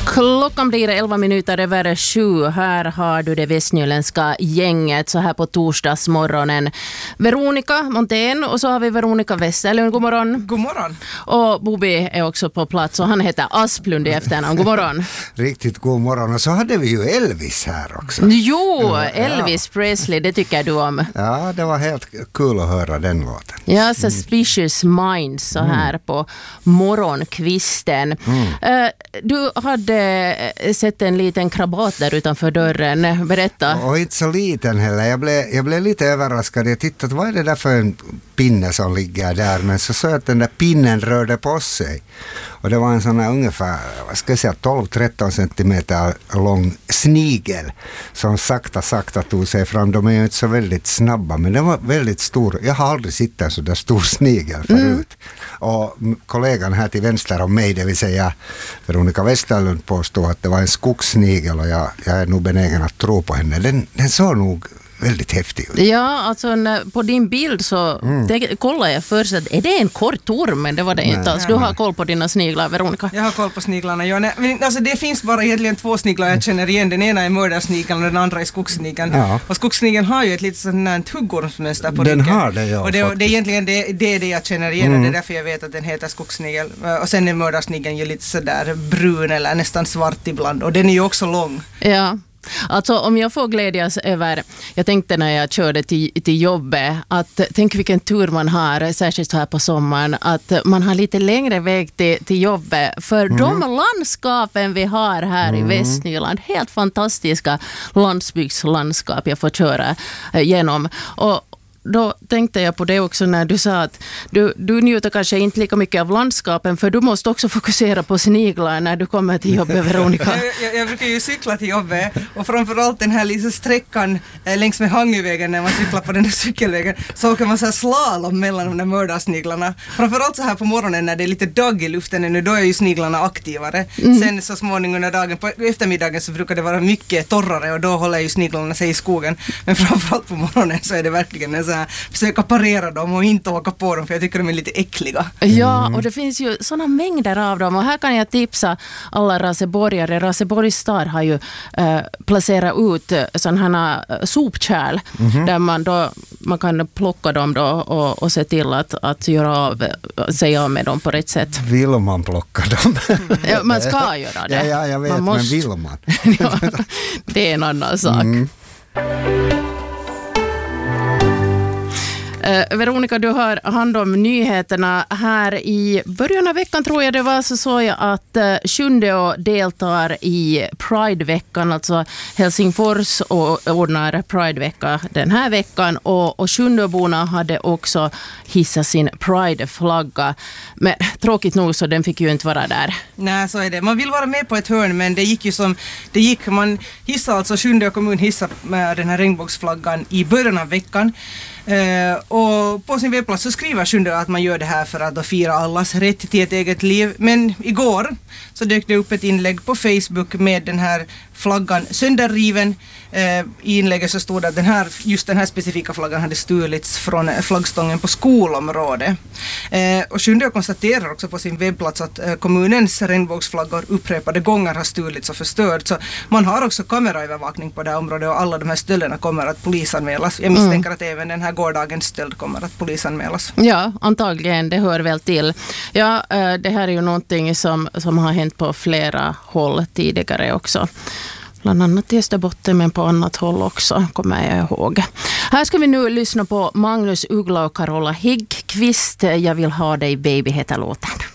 Klockan blir 11 minuter över 7. Här har du det västnyländska gänget så här på torsdagsmorgonen. Veronica Montén och så har vi Veronica Westerlund. God morgon. God morgon. Och Bobby är också på plats och han heter Asplund i efternamn. God morgon. Riktigt god morgon. Och så hade vi ju Elvis här också. Jo, Elvis Presley, det tycker du om. Ja, det var helt kul att höra den låten. Ja, Suspicious Minds så här på morgonkvisten. Du hade sett en liten krabat där utanför dörren. Berätta. Och inte så liten heller. Jag blev lite överraskad. Jag tittade, vad är det där för en pinne som ligger där? Men så såg jag att den där pinnen rörde på sig. Och det var en sån här ungefär, vad ska jag säga, 12-13 centimeter lång snigel som sakta tog sig fram. De är ju inte så väldigt snabba, men den var väldigt stor. Jag har aldrig sett en så där stor snigel förut. Och kollegan här till vänster om mig, det vill säga Veronica Westerlund, påstår att det var en skogssnigel och jag är nog benägen att tro på henne. Den såg nog väldigt häftig ut. Ja, alltså på din bild så kollar jag först att är det en kort orm, men det var det inte alls. Du har koll på dina sniglar, Veronica. Jag har koll på sniglarna. Ja, men alltså det finns bara egentligen två sniglar jag känner igen. Den ena är mördarsnigeln och den andra är skogssnigeln. Ja. Och skogssnigeln har ju ett litet sånt här huggormsmönster på ryggen. Den har det, ja. Och det är egentligen det jag känner igen och det är därför jag vet att den heter skogssnigel. Och sen är mördarsnigeln ju lite sådär brun eller nästan svart ibland. Och den är ju också lång. Ja. Alltså om jag får glädjas över, jag tänkte när jag körde till jobbet att tänk vilken tur man har, särskilt här på sommaren, att man har lite längre väg till jobbet. För de landskapen vi har här i Västnyland, helt fantastiska landsbygdslandskap jag får köra genom. Och då tänkte jag på det också när du sa att du njuter kanske inte lika mycket av landskapen för du måste också fokusera på sniglar när du kommer till jobbet, Veronica. Jag brukar ju cykla till jobbet och framförallt den här lilla sträckan längs med Hangövägen när man cyklar på den där cykelvägen så åker man så här slalom mellan de där mördarsniglarna. Framförallt så här på morgonen när det är lite dag i luften ännu, då är ju sniglarna aktivare. Sen så småningom under dagen, på eftermiddagen så brukar det vara mycket torrare och då håller ju sniglarna sig i skogen. Men framförallt på morgonen så är det verkligen en så här försöka parera dem och inte åka på dem för jag tycker de är lite äckliga. Ja, och det finns ju såna mängder av dem och här kan jag tipsa alla raseborgare. Raseborgs stad har ju placerat ut sådana här sopkärl där man kan plocka dem då och se till att göra sig av med dem på rätt sätt. Vill man plocka dem? Ja, man ska göra det. Ja, jag vet, man måste... men vill man? Ja, det är en annan sak. Veronica, du har hand om nyheterna. Här i början av veckan tror jag det var så såg jag att Sjundeå deltar i Pride-veckan. Alltså Helsingfors ordnar Pride-vecka den här veckan och Sjundeåborna hade också hissat sin Pride-flagga. Men tråkigt nog så den fick ju inte vara där. Nej, så är det. Man vill vara med på ett hörn men det gick ju som det gick. Man hissade alltså Sjundeå kommun hissade med den här regnbågsflaggan i början av veckan. Och på sin webbplats så skriver Sjundeå att man gör det här för att då fira allas rätt till ett eget liv. Men igår så dök det upp ett inlägg på Facebook med den här flaggan sönderriven. I inlägget så stod det att just den här specifika flaggan hade stulits från flaggstången på skolområdet. Och Sjundeå konstaterar också på sin webbplats att kommunens regnbågsflaggor upprepade gånger har stulits och förstörts. Så man har också kameraövervakning på det här området och alla de här stölderna kommer att polisanmälas. Jag misstänker att även den här gårdagens stöld kommer att polisanmälas. Ja, antagligen. Det hör väl till. Ja, det här är ju någonting som har hänt på flera håll tidigare också. Bland annat i Österbotten men på annat håll också, kommer jag ihåg. Här ska vi nu lyssna på Magnus Uggla och Carola Häggkvist. Jag vill ha dig baby heter låten.